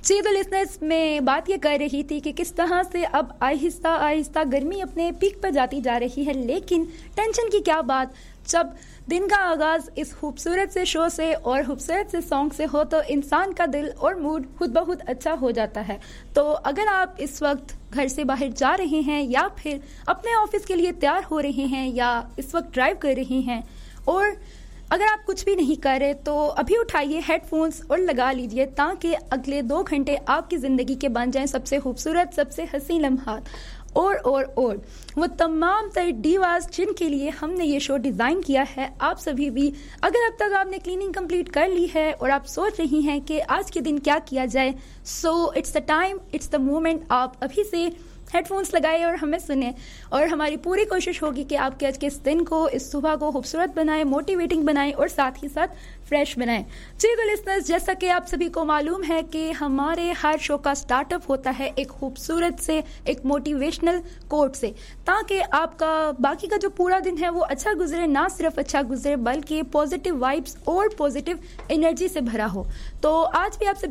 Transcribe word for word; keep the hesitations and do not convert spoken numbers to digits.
जी तो लिसनर्स, मैं बात ये कर रही थी कि किस तरह से अब आहिस्ता आहिस्ता गर्मी अपने पीक पर जाती जा रही है, लेकिन टेंशन की क्या बात जब दिन का आगाज इस खूबसूरत से शो से और खूबसूरत से सॉन्ग से हो तो इंसान का दिल और मूड खुद ब खुद अच्छा हो जाता है। तो अगर आप इस वक्त घर से बाहर जा रहे हैं या फिर अपने ऑफिस के लिए तैयार हो रहे हैं या इस वक्त ड्राइव कर रहे हैं और अगर आप कुछ भी नहीं कर रहे तो अभी उठाइए हेडफोन्स और लगा लीजिए ताकि अगले दो घंटे आपकी ज़िंदगी के बन जाएं सबसे खूबसूरत, सबसे हसीन लम्हात और और और वो तमाम तर डीवास जिनके लिए हमने ये शो डिज़ाइन किया है। आप सभी भी अगर अब तक आपने क्लीनिंग कंप्लीट कर ली है और आप सोच रही हैं कि आज के दिन क्या किया जाए, so it's the time, it's the moment. आप अभी से हेडफोन्स लगाए और हमें सुने और हमारी पूरी कोशिश होगी कि आपके आज के इस दिन को, इस सुबह को खूबसूरत बनाएं, मोटिवेटिंग बनाएं और साथ ही साथ फ्रेश बनाएं। जी तो लिसनर्स, जैसा कि आप सभी को मालूम है कि हमारे हर शो का स्टार्टअप होता है एक खूबसूरत से, एक मोटिवेशनल कोट से, ताकि आपका बाकी का जो पूरा दिन है वो अच्छा गुजरे, ना सिर्फ अच्छा गुजरे बल्कि पॉजिटिव वाइब्स और पॉजिटिव एनर्जी से भरा हो। तो आज भी आप सभी